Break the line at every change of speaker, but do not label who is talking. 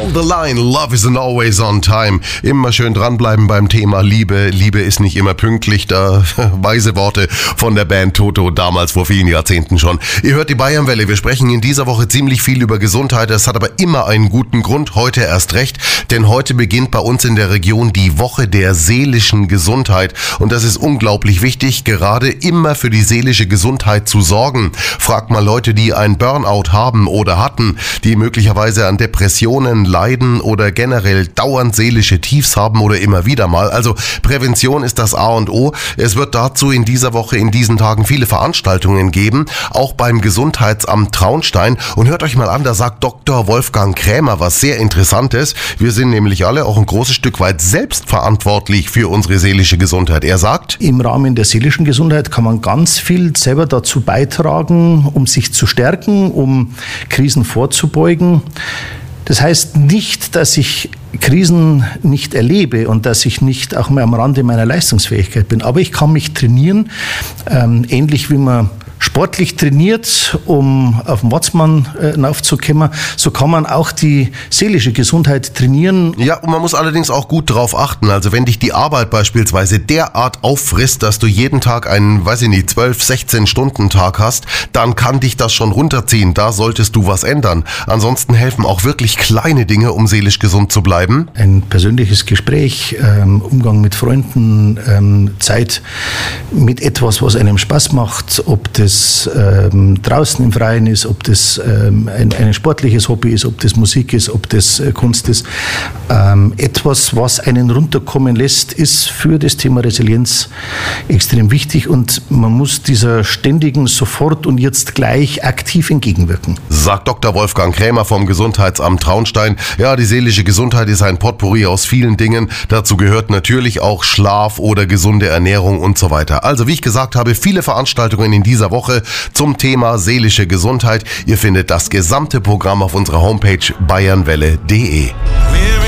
Hold the line, love isn't always on time. Immer schön dranbleiben beim Thema Liebe. Liebe ist nicht immer pünktlich. Da weise Worte von der Band Toto, damals vor vielen Jahrzehnten schon. Ihr hört die Bayernwelle. Wir sprechen in dieser Woche ziemlich viel über Gesundheit. Es hat aber immer einen guten Grund. Heute erst recht. Denn heute beginnt bei uns in der Region die Woche der seelischen Gesundheit. Und das ist unglaublich wichtig, gerade immer für die seelische Gesundheit zu sorgen. Fragt mal Leute, die ein Burnout haben oder hatten, die möglicherweise an Depressionen leiden oder generell dauernd seelische Tiefs haben oder immer wieder mal. Also Prävention ist das A und O. Es wird dazu in dieser Woche, in diesen Tagen viele Veranstaltungen geben, auch beim Gesundheitsamt Traunstein. Und hört euch mal an, da sagt Dr. Wolfgang Krämer was sehr Interessantes. Wir sind nämlich alle auch ein großes Stück weit selbstverantwortlich für unsere seelische Gesundheit. Er sagt,
im Rahmen der seelischen Gesundheit kann man ganz viel selber dazu beitragen, um sich zu stärken, um Krisen vorzubeugen. Das heißt nicht, dass ich Krisen nicht erlebe und dass ich nicht auch mal am Rande meiner Leistungsfähigkeit bin. Aber ich kann mich trainieren, ähnlich wie man sportlich trainiert, um auf den Watzmann raufzukommen. So kann man auch die seelische Gesundheit trainieren.
Ja, und man muss allerdings auch gut drauf achten. Also wenn dich die Arbeit beispielsweise derart auffrisst, dass du jeden Tag einen, 12, 16 Stunden Tag hast, dann kann dich das schon runterziehen. Da solltest du was ändern. Ansonsten helfen auch wirklich kleine Dinge, um seelisch gesund zu bleiben.
Ein persönliches Gespräch, Umgang mit Freunden, Zeit mit etwas, was einem Spaß macht, ob das draußen im Freien ist, ob das ein sportliches Hobby ist, ob das Musik ist, ob das Kunst ist. Etwas, was einen runterkommen lässt, ist für das Thema Resilienz extrem wichtig und man muss dieser ständigen sofort und jetzt gleich aktiv entgegenwirken.
Sagt Dr. Wolfgang Krämer vom Gesundheitsamt Traunstein. Ja, die seelische Gesundheit ist ein Potpourri aus vielen Dingen. Dazu gehört natürlich auch Schlaf oder gesunde Ernährung und so weiter. Also wie ich gesagt habe, viele Veranstaltungen in dieser Woche zum Thema seelische Gesundheit. Ihr findet das gesamte Programm auf unserer Homepage bayernwelle.de.